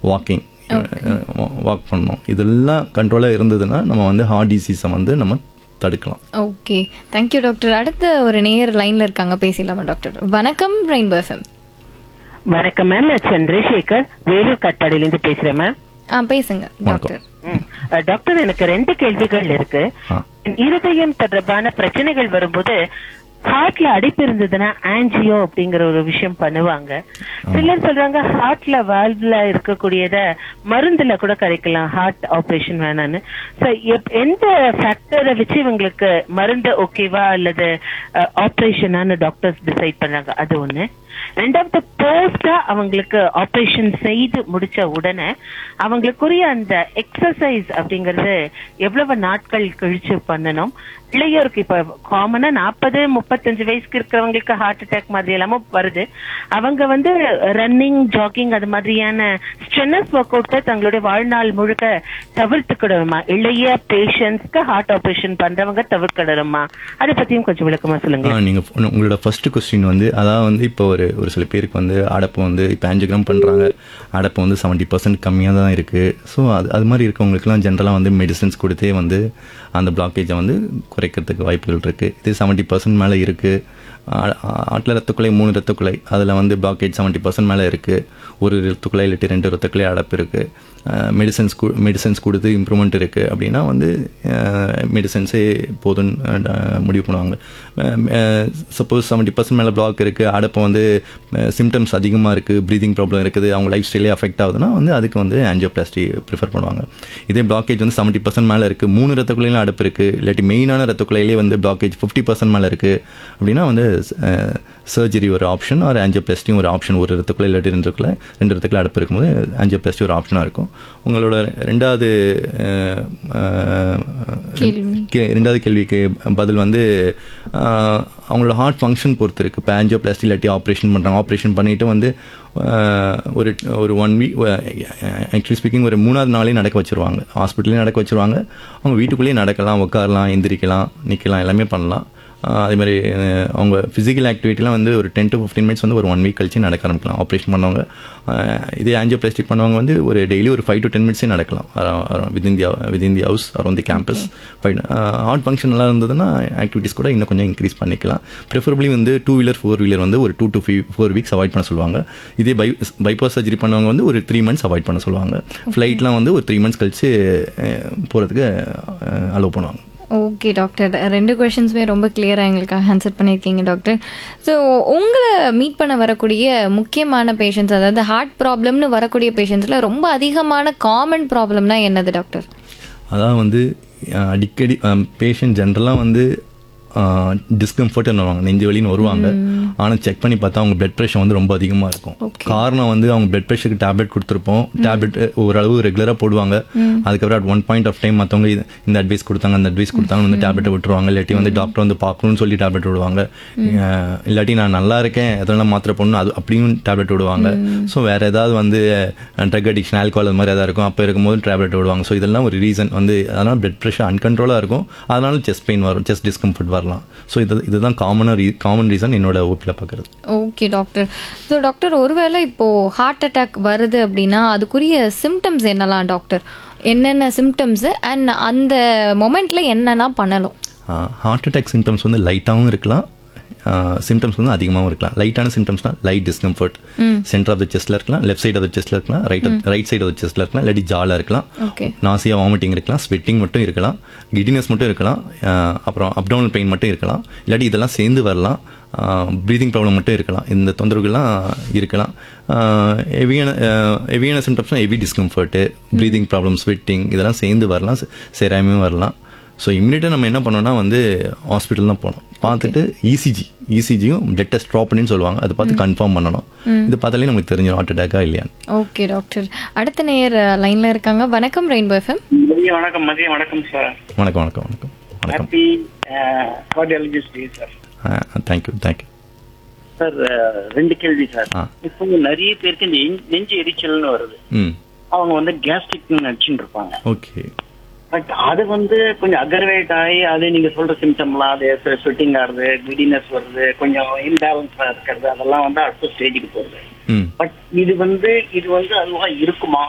Walking walk பண்ணணும். இதெல்லாம் கண்ட்ரோலாக இருந்ததுன்னா நம்ம வந்து ஹார்ட் டிசீஸை வந்து நம்ம தடுக்கலாம். Okay, thank you doctor. அடுத்த ஒரு நேயர் லைன்ல இருக்காங்க, பேசலாமா டாக்டர்? வணக்கம் ரெயின்போ எஃப்எம். வணக்கம் மேம், நான் சந்திரசேகர் வேலூர் கட்டாடியிலிருந்து பேசுறேன் மேம். பேசுங்க டாக்டர். டாக்டர், எனக்கு 2 கேள்விகள் இருக்கு. இருதயம் தொடர்பான பிரச்சனைகள் வரும்போது ஹார்ட்ல அடைப்பு இருந்ததுன்னா ஆன்ஜியோ அப்படிங்கிற ஒரு விஷயம் பண்ணுவாங்க. சிலர் சொல்றாங்க ஹார்ட்ல வால்வ்ல இருக்கக்கூடியத மருந்துல கூட கரைக்கலாம், ஹார்ட் ஆபரேஷன் வேணான்னு. எந்த ஃபேக்டரை வச்சு இவங்களுக்கு மருந்து ஓகேவா அல்லது ஆபரேஷனான்னு டாக்டர்ஸ் டிசைட் பண்றாங்க? அது ஒண்ணு. 2வது, போஸ்டா அவங்களுக்கு ஆபரேஷன் செய்து முடிச்ச உடனே அவங்களுக்குரிய அந்த எக்ஸசைஸ் அப்படிங்கறது எவ்வளவு நாட்கள் கழிச்சு பண்ணணும்? இளையோருக்கு இப்ப காமனா 40-35 வயசுக்கு இருக்கிறவங்களுக்கு ஹார்ட் அட்டாக் மாதிரி எல்லாமும் வருது. அவங்க வந்து ரன்னிங், ஜாகிங் அது மாதிரியான ஸ்ட்ரென்னஸ் ஒர்க் அவுட்டை தங்களுடைய வாழ்நாள் முழுக்க தவிர்த்துக்கிடணுமா? இளைய பேஷண்ட்ஸ்க்கு ஹார்ட் ஆபரேஷன் பண்றவங்க தவிர்க்கிடணுமா? அதை பத்தியும் கொஞ்சம் விளக்கமா சொல்லுங்க. நீங்க உங்களோட ஃபர்ஸ்ட் கொஸ்டின் வந்து அதாவது வந்து இப்போ ஒரு சில பேருக்கு வந்து அடப்பு வந்து இப்போ ஆஞ்சியோகிராம் பண்றாங்க, அடப்பு வந்து 70% கம்மியாக தான் இருக்கு. ஸோ அது மாதிரி இருக்கவங்களுக்குலாம் ஜென்ரலாக வந்து மெடிசன்ஸ் கொடுத்தே வந்து அந்த பிளாக்கேஜை வந்து குறைக்கிறதுக்கு வாய்ப்புகள் இருக்கு. இது 70% மேலே இருக்கு. ஆட்டில் ரத்தக்குலை 3 ரத்தக்குலை, அதில் வந்து பிளாக்கேஜ் 70% மேலே இருக்குது. ஒரு ரத்தக்குலை இல்லாட்டி 2 ரத்தக்குலை அடப்பு இருக்குது. மெடிசன்ஸ் கொடுத்து இம்ப்ரூவ்மெண்ட் இருக்குது அப்படின்னா வந்து மெடிசன்ஸே போதுன்னு முடிவு பண்ணுவாங்க. சப்போஸ் 70% மேலே பிளாக் இருக்குது, அடப்பு வந்து சிம்டம்ஸ் அதிகமாக இருக்குது, ப்ரீதிங் ப்ராப்ளம் இருக்குது, அவங்க லைஃப் ஸ்டைலே அஃபெக்ட் ஆகுதுன்னா வந்து அதுக்கு வந்து ஆஞ்சியோபிளாஸ்டி ப்ரிஃபர் பண்ணுவாங்க. இதே பிளாக்கேஜ் வந்து 70% மேலே இருக்குது, 3 ரத்தக்குலையிலும் அடப்பு இருக்குது, இல்லாட்டி மெயினான ரத்தக்குலையிலே வந்து பிளாக்கேஜ் 50% மேலே இருக்குது அப்படின்னா வந்து சர்ஜரி ஒரு ஆப்ஷன், ஒரு ஆஞ்சியோபிளாஸ்டியும் ஒரு ஆப்ஷன். ஒரு ரத்தக்குலை இல்லாட்டி 2 ரத்தக்குலை அடப்பு இருக்கும்போது ஆஞ்சியோபிளாஸ்டி ஒரு ஆப்ஷனாக இருக்கும். உங்களோட ரெண்டாவது கேள்விக்கு பதில் வந்து அவங்களோட ஹார்ட் ஃபங்க்ஷன் பொறுத்து இருக்குது. இப்போ ஆஞ்சியோபிளாஸ்டி இல்லாட்டி ஆப்ரேஷன் பண்ணுறாங்க, ஆப்ரேஷன் பண்ணிவிட்டு வந்து ஒரு 1 வீக் ஆக்சுவலி ஸ்பீக்கிங் ஒரு 3வது நாளே நடக்க வச்சுருவாங்க, ஹாஸ்பிட்டல்லையும் நடக்க வச்சுருவாங்க. அவங்க வீட்டுக்குள்ளேயே நடக்கலாம், உட்காரலாம், எந்திரிக்கலாம், நிற்கலாம், எல்லாமே பண்ணலாம். அதேமாதிரி அவங்க ஃபிசிக்கல் ஆக்டிவிட்டிலாம் வந்து ஒரு 10 to 15 மினிட்ஸ் வந்து ஒரு 1 வீக் கழிச்சு நடக்க ஆரம்பிக்கலாம் ஆப்ரேஷன் பண்ணவங்க. இதே ஆஞ்சியோபிளாஸ்டிக் பண்ணவங்க வந்து ஒரு டெய்லி ஒரு 5 to 10 மினிட்ஸே நடக்கலாம் within the house around the campus. Heart function நல்லா இருந்ததுன்னா ஆக்டிவிட்டிஸ் கூட இன்னும் கொஞ்சம் இன்க்ரீஸ் பண்ணிக்கலாம். ப்ரிஃபரபிளி வந்து 2 வீலர் 4 வீலர் வந்து ஒரு 2 to 4 வீக்ஸ் அவாய்ட் பண்ண சொல்லுவாங்க. இதே பைபாஸ் சர்ஜரி பண்ணவங்க வந்து ஒரு 3 months அவாய்ட் பண்ண சொல்லுவாங்க. ஃப்ளைட்லாம் வந்து ஒரு 3 months கழிச்சு போகிறதுக்கு அலோவ் பண்ணுவாங்க. ஓகே டாக்டர், 2 கொஷின்ஸுமே ரொம்ப கிளியராக எங்களுக்காக ஆன்சர் பண்ணியிருக்கீங்க டாக்டர். ஸோ உங்களை மீட் பண்ண வரக்கூடிய முக்கியமான பேஷண்ட்ஸ், அதாவது ஹார்ட் ப்ராப்ளம்னு வரக்கூடிய பேஷண்ட்ஸில் ரொம்ப அதிகமான காமன் ப்ராப்ளம்னா என்னது டாக்டர்? அதான் வந்து அடிக்கடி பேஷண்ட் ஜென்ரலாக வந்து டிஸ்கம்ஃபர்ட்னு வருவாங்க, நெஞ்சு வலின்னு வருவாங்க. ஆனால் செக் பண்ணி பார்த்தா அவங்க பிளட் ப்ரெஷர் வந்து ரொம்ப அதிகமாக இருக்கும். காரணம் வந்து அவங்க பிளட் ப்ரெஷருக்கு டேப்லெட் கொடுத்துருப்போம், டேப்லெட் ஓரளவு ரெகுலராக போடுவாங்க. அதுக்கப்புறம் at one point of time மற்றவங்க இந்த அட்வைஸ் கொடுத்தாங்க, அந்த அட்வைஸ் கொடுத்தாங்க, வந்து டேப்லெட்டை விட்டுருவாங்க. இல்லாட்டி வந்து டாக்டர் வந்து பார்க்கணும்னு சொல்லி டேப்லெட் விடுவாங்க. இல்லாட்டி நான் நல்லா இருக்கேன், எதெல்லாம் மாத்திரை போடணும் அது அப்படியும் டேப்லெட் விடுவாங்க. ஸோ வேறு ஏதாவது வந்து ட்ரக் அடிக்ஷன், ஆல்கோஹால் அது மாதிரி எதாவது இருக்கும், அப்போ இருக்கும்போது டேப்லெட் விடுவாங்க. ஸோ இதெல்லாம் ஒரு ரீசன் வந்து அதனால் பிளட் ப்ரெஷர் அன்கண்ட்ரோலாக இருக்கும். அதனால செஸ்ட் பெயின் வரும், செஸ்ட் டிஸ்கம்ஃபர்ட் வரலாம். ஸோ இதுதான் காமன் ரீசன் என்னோட ஓபியில் பார்க்குறது. Okay doctor. ஸோ டாக்டர், ஒருவேளை இப்போது ஹார்ட் அட்டாக் வருது அப்படின்னா அதுக்குரிய சிம்டம்ஸ் என்னலாம் டாக்டர்? என்னென்ன சிம்டம்ஸு அண்ட் அந்த மொமெண்ட்டில் என்னெல்லாம் பண்ணணும்? ஹார்ட் அட்டாக் சிம்டம்ஸ் வந்து லைட்டாகவும் இருக்கலாம், சிம்டம்ஸ் வந்து அதிகமாகவும் இருக்கலாம். லைட்டான சிம்டம்ஸ்னால் light discomfort centre of the செஸ்ட்டில் இருக்கலாம், லெஃப்ட் சைட் ஆஃப் த செஸ்ட்டில் இருக்கலாம், ரைட் சைட் ஆஃப் த செஸ்ட்டில் இருக்கலாம், இல்லாட்டி ஜாலில் இருக்கலாம், நாசியா வாமிட்டிங் இருக்கலாம், ஸ்வெட்டிங் மட்டும் இருக்கலாம், கிடினஸ் மட்டும் இருக்கலாம், அப்புறம் அப்டோமினல் பெயின் மட்டும் இருக்கலாம், இல்லாட்டி இதெல்லாம் சேர்ந்து வரலாம், ப்ரீதிங் ப்ராப்ளம் மட்டும் இருக்கலாம். இந்த தொந்தரவுகள்லாம் இருக்கலாம். ஹெவியான சிம்டம்ஸ்னால் heavy discomfort, breathing problem, sweating இதெல்லாம் சேர்ந்து வரலாம், சேராமையும் வரலாம். ஸோ இம்மிடியட்டாக நம்ம என்ன பண்ணோம்னா வந்து ஹாஸ்பிட்டல் தான் போகணும். பார்த்துட்டு இசிஜியும் பிளட் டெஸ்ட் ட்ராப் பண்ணின்னு சொல்லுவாங்க, அதை பார்த்து கன்ஃபார்ம் பண்ணணும். இது பார்த்தாலே நமக்கு தெரிஞ்சிடும் ஹார்ட் அட்டாக்கா இல்லையான்னு. ஓகே டாக்டர், அடுத்த நேயர் லைனில் இருக்காங்க. வணக்கம் ரெயின்போ எஃப்எம். வணக்கம். மதியம் வணக்கம் சார். வணக்கம் வணக்கம் வணக்கம் வணக்கம். Happy cardiologist day sir. Thank you sir. 2 கேள்வி சார். இப்போ நிறைய பேருக்கு இந்த நெஞ்சு எரிச்சல்னு வருது, அவங்க வந்து கேஸ்ட்ரிக் நினைச்சுட்டு இருப்பாங்க. ஓகே. பட் அது வந்து கொஞ்சம் அக்ரவேட் ஆகி அது நீங்க சொல்ற சிம்டம்லாம், அது ஸ்வெட்டிங் ஆகுது, கிடினஸ் வருது, கொஞ்சம் இன்பேலன்ஸா இருக்கிறது, அதெல்லாம் வந்து அடுத்த ஸ்டேஜுக்கு போகுது. பட் இது வந்து அதுவா இருக்குமா